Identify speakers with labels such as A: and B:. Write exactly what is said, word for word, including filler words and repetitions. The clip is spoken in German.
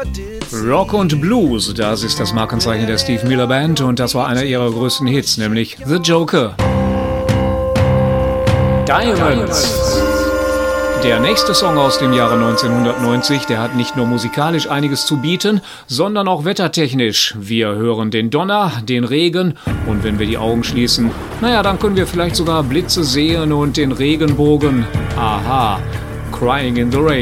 A: Rock und Blues, das ist das Markenzeichen der Steve Miller Band und das war einer ihrer größten Hits, nämlich The Joker. Diamonds. Der nächste Song aus dem Jahre neunzehnhundertneunzig, der hat nicht nur musikalisch einiges zu bieten, sondern auch wettertechnisch. Wir hören den Donner, den Regen und wenn wir die Augen schließen, naja, dann können wir vielleicht sogar Blitze sehen und den Regenbogen. Aha, Crying in the Rain.